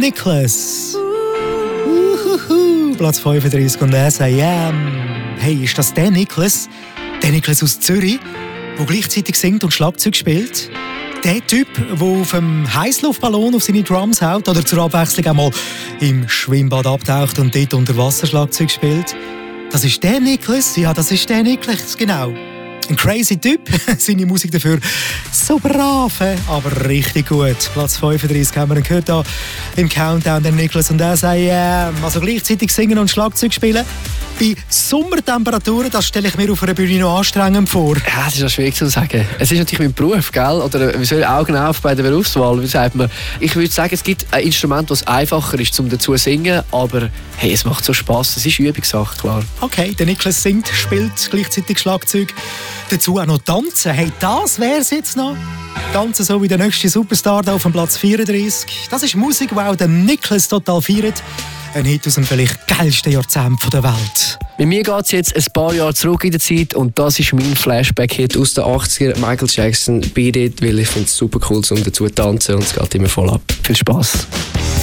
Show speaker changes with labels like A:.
A: Nicholas. Platz 35 und S.A.M. Hey, ist das der Nicholas? Der Nicholas aus Zürich, der gleichzeitig singt und Schlagzeug spielt? Der Typ, der auf dem Heißluftballon auf seine Drums haut oder zur Abwechslung auch mal im Schwimmbad abtaucht und dort unter Wasser Schlagzeug spielt? Das ist der Nicholas? Ja, das ist der Nicholas, genau. Ein crazy Typ, seine Musik dafür so brav, aber richtig gut. Platz 35 haben wir gehört hier im Countdown, der Nicholas und S.A.M. Also gleichzeitig singen und Schlagzeug spielen. Bei Sommertemperaturen, das stelle ich mir auf einer Bühne noch anstrengend vor.
B: Ja, das ist ja schwierig zu sagen. Es ist natürlich mein Beruf, gell? Oder wie soll ich Augen auf bei der Berufswahl, wie sagt man? Ich würde sagen, es gibt ein Instrument, das einfacher ist, um dazu zu singen, aber hey, es macht so Spass. Es ist Übungssache, klar.
A: Okay, der Nicholas singt, spielt gleichzeitig Schlagzeug. Dazu auch noch tanzen. Hey, das wär's jetzt noch. Tanzen so wie der nächste Superstar da auf dem Platz 34. Das ist Musik, die auch der Nicholas total feiert. Ein Hit aus dem vielleicht geilsten Jahrzehnt der Welt.
B: Bei mir geht es jetzt ein paar Jahre zurück in der Zeit und das ist mein Flashback-Hit aus den 80er, Michael Jackson, Beat It, weil ich finde es super cool, um dazu zu tanzen und es geht immer voll ab. Viel Spass.